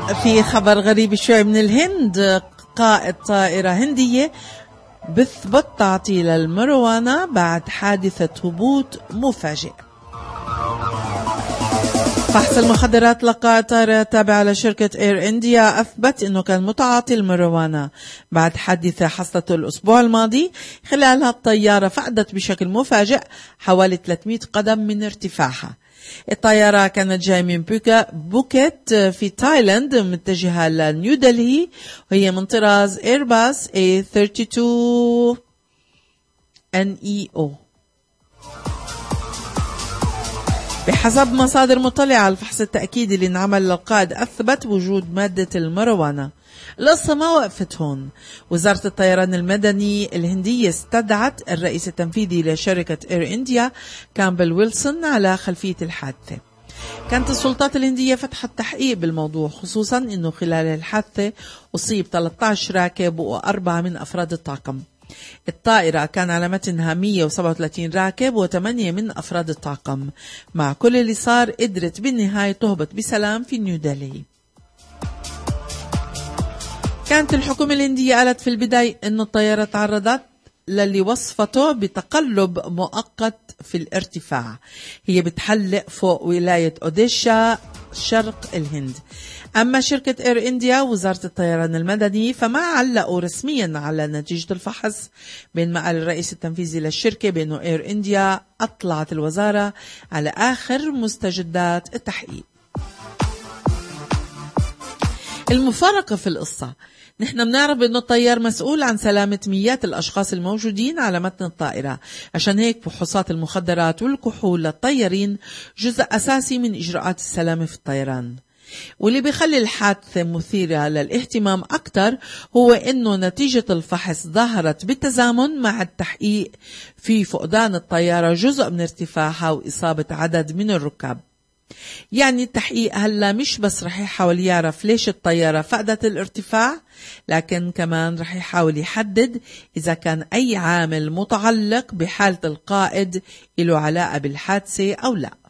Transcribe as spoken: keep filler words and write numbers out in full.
في خبر غريب شوي من الهند، قائد طائرة هندية بثبت تعطيل المروانة بعد حادثة هبوط مفاجئ. فحص المخدرات لقائد طائرة تابعة لشركة اير انديا أثبت أنه كان متعاطي المروانة بعد حادثة حصلته الأسبوع الماضي، خلالها الطيارة فقدت بشكل مفاجئ حوالي ثلاثمئة قدم من ارتفاعها. الطيارة كانت جاية من بوكا بوكيت في تايلاند متجهة لنيو دلهي، وهي من طراز ايرباص إيه اثنين وثلاثين إن إي أو. بحسب مصادر مطلعة على الفحص التأكيدي اللي انعمل للقائد أثبت وجود مادة المروانة. القصة ما وقفت هون. وزارة الطيران المدني الهندية استدعت الرئيس التنفيذي لشركة اير انديا كامبل ويلسون على خلفية الحادثة. كانت السلطات الهندية فتحت تحقيق بالموضوع، خصوصا انه خلال الحادثة أصيب ثلاثة عشر راكب وأربعة من أفراد الطاقم. الطائرة كان على متنها مئة وسبعة وثلاثين راكب وثمانية من أفراد الطاقم. مع كل اللي صار قدرت بالنهاية تهبط بسلام في نيودلهي. كانت الحكومة الهندية قالت في البداية أن الطيارة تعرضت للي وصفته بتقلب مؤقت في الارتفاع، هي بتحلق فوق ولاية أوديشا شرق الهند. أما شركة اير انديا وزارة الطيران المدني فما علقوا رسميا على نتيجة الفحص، بينما قال الرئيس التنفيذي للشركة بأنه اير انديا أطلعت الوزارة على آخر مستجدات التحقيق. المفارقة في القصة، نحن بنعرف أنه الطيار مسؤول عن سلامة مئات الأشخاص الموجودين على متن الطائرة، عشان هيك فحوصات المخدرات والكحول للطيارين جزء أساسي من إجراءات السلامة في الطيران. واللي بيخلي الحادثة مثيرة للاهتمام أكثر هو أنه نتيجة الفحص ظهرت بالتزامن مع التحقيق في فقدان الطيارة جزء من ارتفاعها وإصابة عدد من الركاب. يعني التحقيق هلا مش بس رح يحاول يعرف ليش الطيارة فقدت الارتفاع، لكن كمان رح يحاول يحدد إذا كان أي عامل متعلق بحالة القائد له علاقة بالحادثة أو لا.